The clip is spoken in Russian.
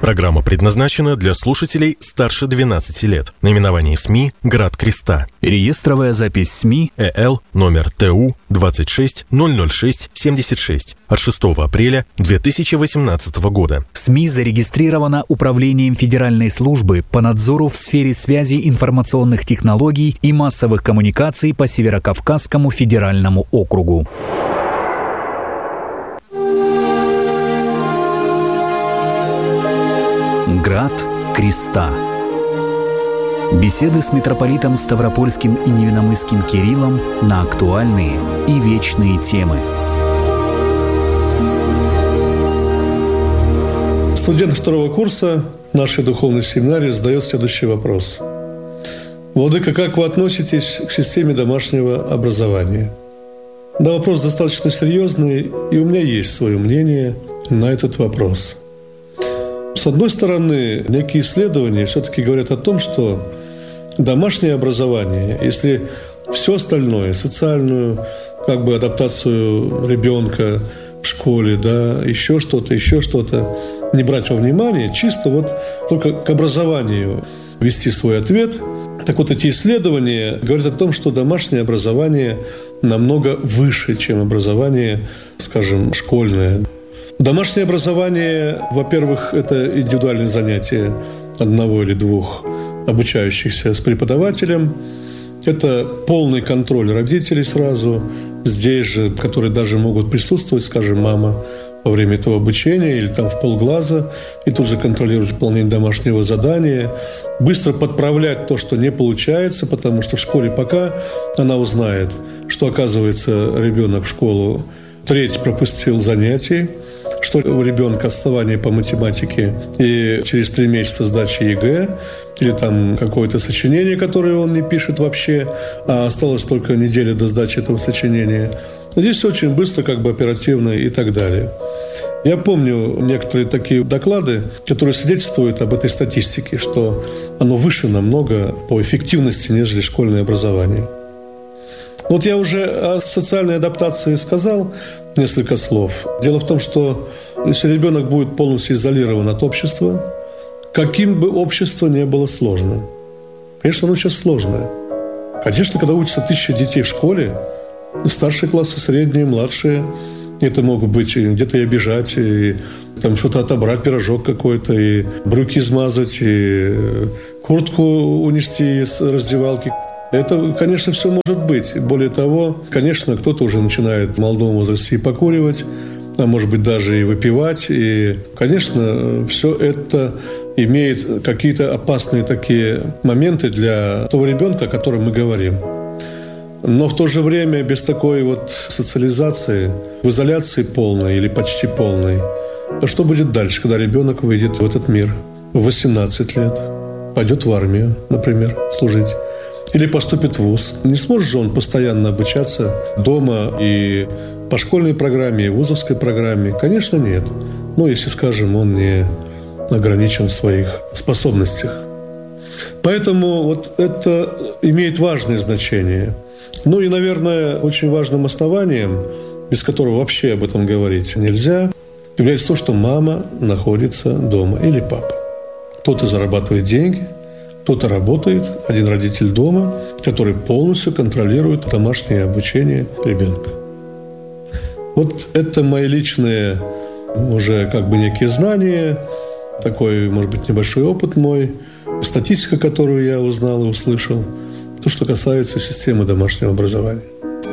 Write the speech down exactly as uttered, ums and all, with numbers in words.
Программа предназначена для слушателей старше двенадцати лет. Наименование СМИ «Град Креста». Реестровая запись СМИ ЭЛ номер ТУ двадцать шесть ноль ноль шесть семьдесят шесть от шестого апреля две тысячи восемнадцатого года. СМИ зарегистрирована Управлением Федеральной службы по надзору в сфере связи, информационных технологий и массовых коммуникаций по Северокавказскому федеральному округу. Град Креста. Беседы с митрополитом Ставропольским и Невинномысским Кириллом на актуальные и вечные темы. Студент второго курса нашей духовной семинарии задает следующий вопрос. Владыка, как вы относитесь к системе домашнего образования? Да, вопрос достаточно серьезный, и у меня есть свое мнение на этот вопрос. С одной стороны, некие исследования все-таки говорят о том, что домашнее образование, если все остальное, социальную как бы адаптацию ребенка в школе, да, еще что-то, еще что-то, не брать во внимание, чисто вот только к образованию вести свой ответ. Так вот, эти исследования говорят о том, что домашнее образование намного выше, чем образование, скажем, школьное. Домашнее образование, во-первых, это индивидуальные занятия одного или двух обучающихся с преподавателем. Это полный контроль родителей сразу, здесь же, которые даже могут присутствовать, скажем, мама во время этого обучения или там в полглаза, и тут же контролировать выполнение домашнего задания, быстро подправлять то, что не получается, потому что в школе пока она узнает, что, оказывается, ребенок в школу треть пропустил занятий, что у ребенка отставание по математике, и через три месяца сдачи ЕГЭ, или там какое-то сочинение, которое он не пишет вообще, а осталось только неделя до сдачи этого сочинения. Здесь очень быстро, как бы оперативно и так далее. Я помню некоторые такие доклады, которые свидетельствуют об этой статистике, что оно выше намного по эффективности, нежели школьное образование. Вот я уже о социальной адаптации сказал несколько слов. Дело в том, что если ребенок будет полностью изолирован от общества, каким бы общество ни было сложным, конечно, оно сейчас сложное. Конечно, когда учатся тысяча детей в школе, старшие классы, средние, младшие, это могут быть где-то и обижать, и там что-то отобрать, пирожок какой-то, и брюки измазать, и куртку унести из раздевалки. Это, конечно, все может быть. Более того, конечно, кто-то уже начинает в молодом возрасте и покуривать, а может быть даже и выпивать. И, конечно, все это имеет какие-то опасные такие моменты для того ребенка, о котором мы говорим. Но в то же время без такой вот социализации, в изоляции полной или почти полной, что будет дальше, когда ребенок выйдет в этот мир в восемнадцать лет, пойдет в армию, например, служить, или поступит в вуз? Не сможет же он постоянно обучаться дома и по школьной программе, и вузовской программе? Конечно, нет. Ну, если, скажем, он не ограничен в своих способностях. Поэтому вот это имеет важное значение. Ну и, наверное, очень важным основанием, без которого вообще об этом говорить нельзя, является то, что мама находится дома или папа. Кто-то зарабатывает деньги, кто-то работает, один родитель дома, который полностью контролирует домашнее обучение ребенка. Вот это мои личные уже как бы некие знания, такой, может быть, небольшой опыт мой, статистика, которую я узнал и услышал, то, что касается системы домашнего образования.